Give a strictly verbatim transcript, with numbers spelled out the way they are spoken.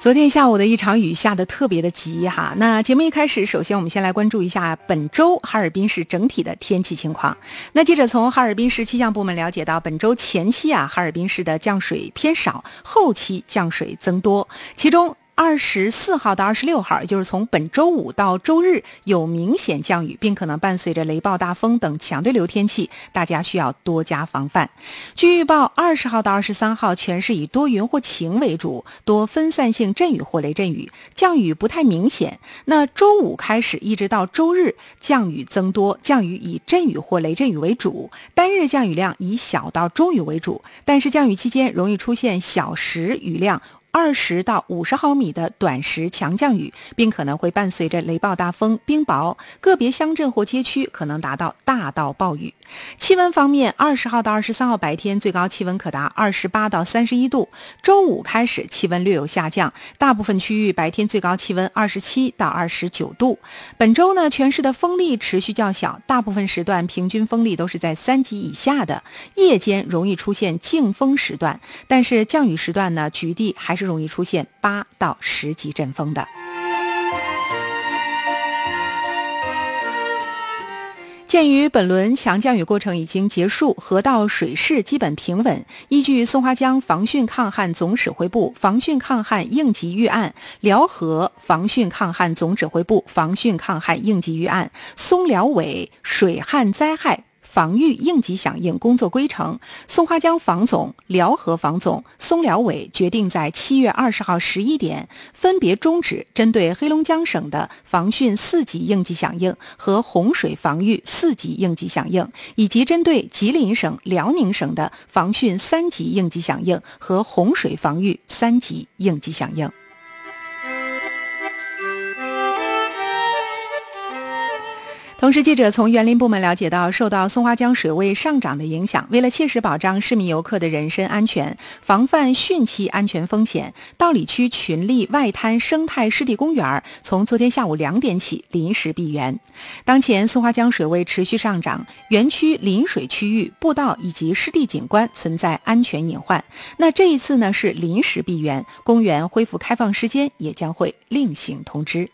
昨天下午的一场雨下得特别的急哈。那节目一开始，首先我们先来关注一下本周哈尔滨市整体的天气情况。那记者从哈尔滨市气象部门了解到，本周前期啊，哈尔滨市的降水偏少，后期降水增多，其中二十四号到二十六号，也就是从本周五到周日有明显降雨，并可能伴随着雷暴大风等强对流天气，大家需要多加防范。据预报，二十号到二十三号全市以多云或晴为主，多分散性阵雨或雷阵雨，降雨不太明显。那周五开始一直到周日，降雨增多，降雨以阵雨或雷阵雨为主，单日降雨量以小到中雨为主，但是降雨期间容易出现小时雨量二十到五十毫米的短时强降雨，并可能会伴随着雷暴大风、冰雹，个别乡镇或街区可能达到大到暴雨。气温方面，二十号到二十三号白天最高气温可达二十八到三十一度，周五开始气温略有下降，大部分区域白天最高气温二十七到二十九度。本周呢，全市的风力持续较小，大部分时段平均风力都是在三级以下的，夜间容易出现劲风时段，但是降雨时段呢，局地还是容易出现八到十级阵风的。鉴于本轮强降雨过程已经结束，河道水势基本平稳，依据松花江防汛抗旱总指挥部防汛抗旱应急预案、辽河防汛抗旱总指挥部防汛抗旱应急预案、松辽委水旱灾害防御应急响应工作规程，松花江防总、辽河防总、松辽委决定在七月二十号十一点分别终止针对黑龙江省的防汛四级应急响应和洪水防御四级应急响应，以及针对吉林省、辽宁省的防汛三级应急响应和洪水防御三级应急响应。同时，记者从园林部门了解到，受到松花江水位上涨的影响，为了切实保障市民游客的人身安全，防范汛期安全风险，道里区群力外滩生态湿地公园从昨天下午两点起临时闭园。当前松花江水位持续上涨，园区临水区域、步道以及湿地景观存在安全隐患。那这一次呢是临时闭园，公园恢复开放时间也将会另行通知。